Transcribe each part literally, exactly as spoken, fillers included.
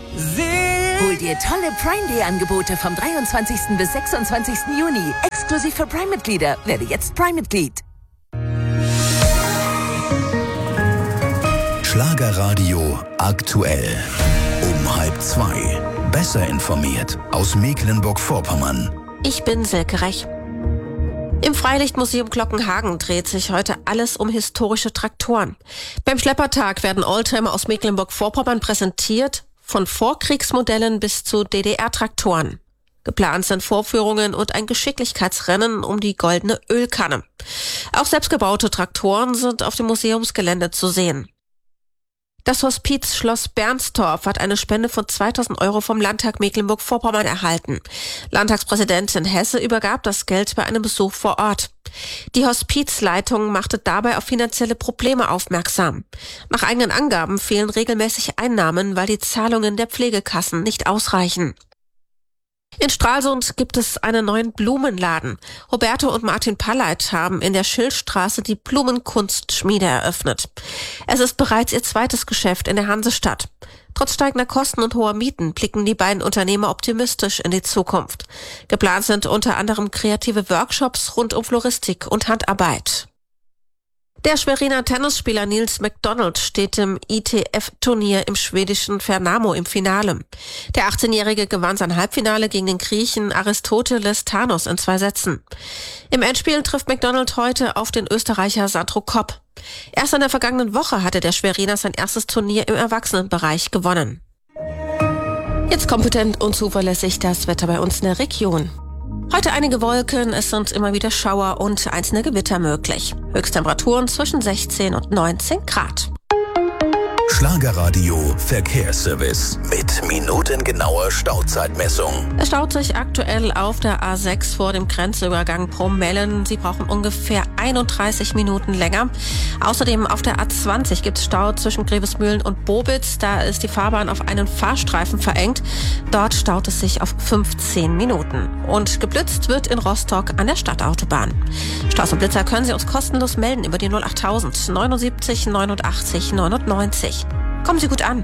Hol dir tolle Prime Day Angebote vom dreiundzwanzigsten bis sechsundzwanzigsten Juni. Exklusiv für Prime-Mitglieder. Werde jetzt Prime-Mitglied. Schlagerradio aktuell. Um halb zwei. Besser informiert aus Mecklenburg-Vorpommern. Ich bin Silke Rech. Im Freilichtmuseum Glockenhagen dreht sich heute alles um historische Traktoren. Beim Schleppertag werden Oldtimer aus Mecklenburg-Vorpommern präsentiert, von Vorkriegsmodellen bis zu D D R-Traktoren. Geplant sind Vorführungen und ein Geschicklichkeitsrennen um die goldene Ölkanne. Auch selbstgebaute Traktoren sind auf dem Museumsgelände zu sehen. Das Hospiz Schloss Bernstorff hat eine Spende von zweitausend Euro vom Landtag Mecklenburg-Vorpommern erhalten. Landtagspräsidentin Hesse übergab das Geld bei einem Besuch vor Ort. Die Hospizleitung machte dabei auf finanzielle Probleme aufmerksam. Nach eigenen Angaben fehlen regelmäßig Einnahmen, weil die Zahlungen der Pflegekassen nicht ausreichen. In Stralsund gibt es einen neuen Blumenladen. Roberto und Martin Palleit haben in der Schillstraße die Blumenkunstschmiede eröffnet. Es ist bereits ihr zweites Geschäft in der Hansestadt. Trotz steigender Kosten und hoher Mieten blicken die beiden Unternehmer optimistisch in die Zukunft. Geplant sind unter anderem kreative Workshops rund um Floristik und Handarbeit. Der Schweriner Tennisspieler Nils McDonald steht im I T F-Turnier im schwedischen Värnamo im Finale. Der achtzehnjährige gewann sein Halbfinale gegen den Griechen Aristoteles Thanos in zwei Sätzen. Im Endspiel trifft McDonald heute auf den Österreicher Sandro Kopp. Erst in der vergangenen Woche hatte der Schweriner sein erstes Turnier im Erwachsenenbereich gewonnen. Jetzt kompetent und zuverlässig das Wetter bei uns in der Region. Heute einige Wolken, es sind immer wieder Schauer und einzelne Gewitter möglich. Höchsttemperaturen zwischen sechzehn und neunzehn Grad. Schlagerradio Verkehrsservice mit minutengenauer Stauzeitmessung. Es staut sich aktuell auf der A sechs vor dem Grenzübergang Promellen. Sie brauchen ungefähr einunddreißig Minuten länger. Außerdem auf der A zwanzig gibt es Stau zwischen Grevesmühlen und Bobitz. Da ist die Fahrbahn auf einen Fahrstreifen verengt. Dort staut es sich auf fünfzehn Minuten. Und geblitzt wird in Rostock an der Stadtautobahn. Staus und Blitzer können Sie uns kostenlos melden über die null achttausend neunundsiebzig neunundachtzig neunundneunzig. Kommen Sie gut an.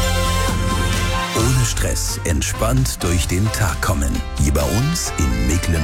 Ohne Stress, entspannt durch den Tag kommen. Hier bei uns in Mecklenburg.